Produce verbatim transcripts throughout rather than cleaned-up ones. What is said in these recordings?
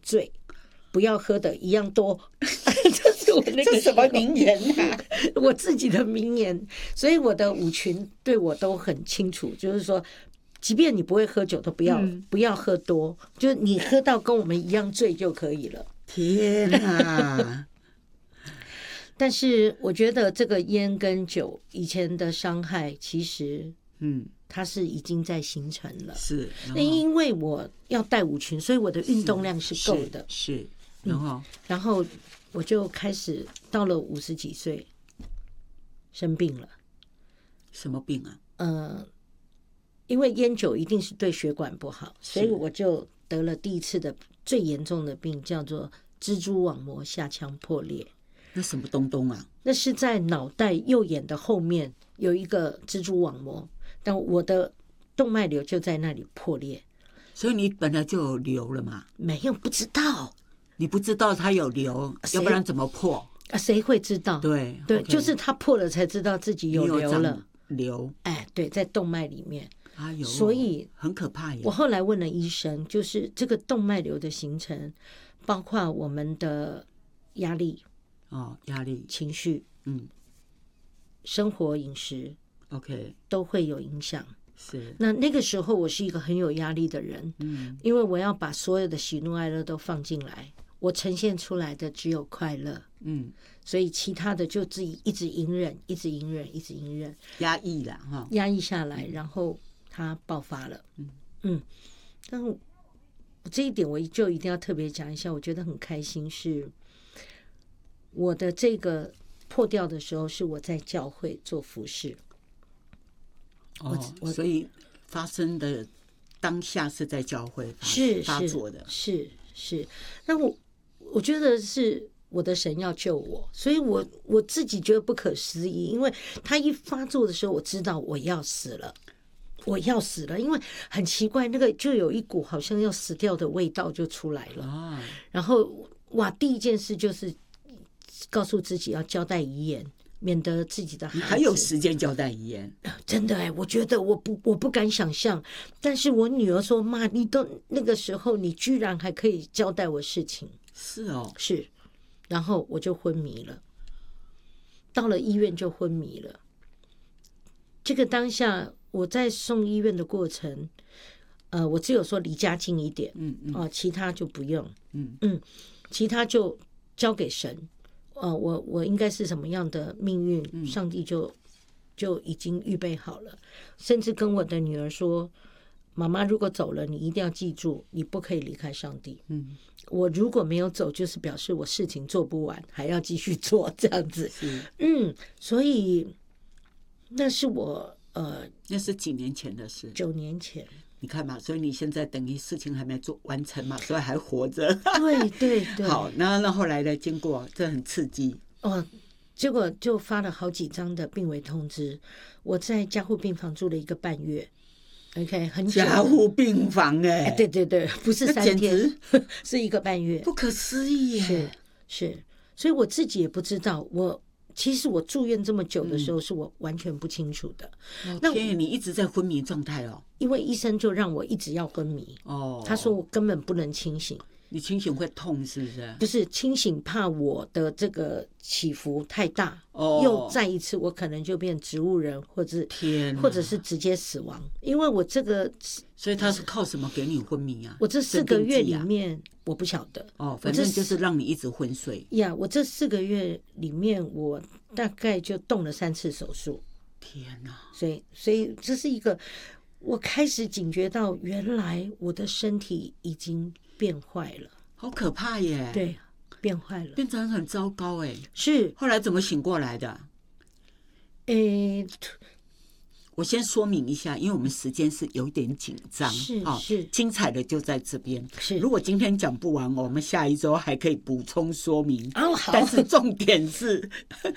醉，不要喝的一样多。这是我那个这什么名言啊？ 我自己的名言。所以我的舞群对我都很清楚，就是说即便你不会喝酒都不要、嗯、不要喝多，就是你喝到跟我们一样醉就可以了。 天啊！ 但是我觉得这个烟跟酒以前的伤害其实嗯它是已经在形成了。 是， 那因为我要带舞群，所以我的运动量是够的。 是，是然后、嗯、 然后我就开始到了五十几岁生病了。 什么病啊？ 呃因为烟酒一定是对血管不好，所以我就得了第一次的最严重的病，叫做蜘蛛网膜下腔破裂。 那什么东东啊？ 那是在脑袋右眼的后面有一个蜘蛛网膜，但我的动脉瘤就在那里破裂。 所以你本来就有瘤了嘛？ 没有，不知道。 你不知道它有瘤，要不然怎么破啊？谁会知道？ 对对， okay 就是它破了才知道自己有瘤了。 瘤， 哎，对，在动脉里面。 哎呦， 所以很可怕耶。 我后来问了医生，就是这个动脉瘤的形成，包括我们的压力。 哦，压力、 情绪、 嗯， 生活、饮食 ，OK， 都会有影响。 是。 那那个时候我是一个很有压力的人， 嗯， 因为我要把所有的喜怒哀乐都放进来，我呈现出来的只有快乐， 嗯， 所以其他的就自己一直隐忍，一直隐忍，一直隐忍， 压抑了哈， 压抑下来，然后它爆发了。嗯嗯，但是这一点我就一定要特别讲一下，我觉得很开心是。我的这个破掉的时候是我在教会做服事。 哦，所以发生的当下是在教会是发作的。 是是，那我我觉得是我的神要救我，所以我我自己觉得不可思议，因为他一发作的时候我知道我要死了，我要死了，因为很奇怪，那个就有一股好像要死掉的味道就出来了。哦，然后哇，第一件事就是告诉自己要交代遗言，免得自己的孩子。 还有时间交代遗言？ 真的哎，我觉得我不我不敢想象。但是我女儿说：“妈，你都那个时候，你居然还可以交代我事情。” 是哦， 是。然后我就昏迷了，到了医院就昏迷了。这个当下我在送医院的过程，呃，我只有说离家近一点，嗯嗯，哦，其他就不用，嗯嗯，其他就交给神。呃，我我应该是什么样的命运，上帝就就已经预备好了。甚至跟我的女儿说：“妈妈如果走了，你一定要记住，你不可以离开上帝。”嗯，我如果没有走，就是表示我事情做不完，还要继续做这样子。嗯，所以那是我呃， 那是几年前的事， 九年前。 你看嘛，所以你现在等于事情还没做完成嘛，所以还活着。 对对对。 好，那那后来的经过，这很刺激哦。结果就发了好几张的病危通知，我在加护病房住了一个半月。OK， 很久。 加护病房哎、欸， 对对对，不是三天，是一个半月， 不可思议耶。 是是，所以我自己也不知道我。其实我住院这么久的时候，是我完全不清楚的。 嗯、那天，你一直在昏迷状态哦。 因为医生就让我一直要昏迷。哦。他说我根本不能清醒。 你清醒会痛是不是？ 不是，清醒怕我的这个起伏太大，哦、又再一次我可能就变植物人，或者天， 或者是直接死亡。因为我这个， 所以他是靠什么给你昏迷啊？ 我这四个月里面。我不晓得哦，反正就是让你一直昏睡呀。我这四个月里面，我大概就动了三次手术。 天哪！ 所以，所以这是一个，我开始警觉到，原来我的身体已经变坏了， 好可怕耶！ 对，变坏了， 变成很糟糕哎。 是， 后来怎么醒过来的？ 诶。 我先说明一下，因为我们时间是有点紧张， 是是、哦、精彩的就在这边。 是， 如果今天讲不完，我们下一周还可以补充说明。 哦，好。 但是重点是，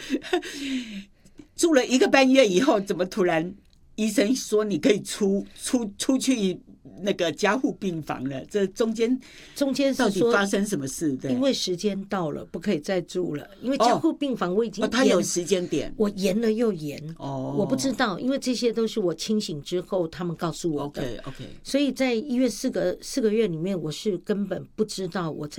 住了一个半月以后，怎么突然医生说你可以出出出去那个加护病房了？这中间中间到底发生什么事？对， 因为时间到了，不可以再住了。因为加护病房我已经延、哦哦、他有时间点， 我延了又延。 哦， 我不知道，因为这些都是我清醒之后他们告诉我的。 OK OK， 所以在医院四个四个月里面，我是根本不知道我在。